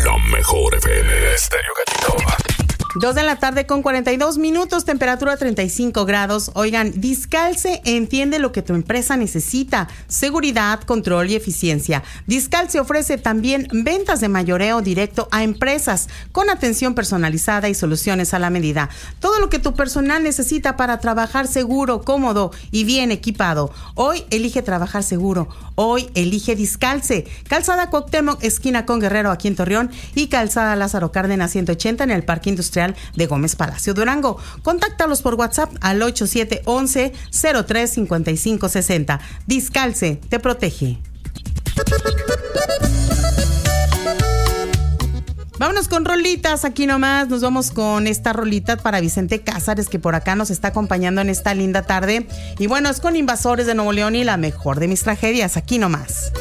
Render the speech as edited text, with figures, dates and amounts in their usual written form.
La mejor FM Estéreo Gatito. 2 de la tarde con 42 minutos, temperatura 35 grados. Oigan, Discalce entiende lo que tu empresa necesita: seguridad, control y eficiencia. Discalce ofrece también ventas de mayoreo directo a empresas con atención personalizada y soluciones a la medida. Todo lo que tu personal necesita para trabajar seguro, cómodo y bien equipado. Hoy elige trabajar seguro. Hoy elige Discalce. Calzada Cuauhtémoc, esquina con Guerrero, aquí en Torreón, y Calzada Lázaro Cárdenas 180 en el Parque Industrial de Gómez Palacio, Durango. Contáctalos por WhatsApp al 8711-035560. Discalce te protege. Vámonos con rolitas, aquí nomás. Nos vamos con esta rolita para Vicente Cázares, que por acá nos está acompañando en esta linda tarde. Y bueno, es con Invasores de Nuevo León y La Mejor de Mis Tragedias, aquí nomás.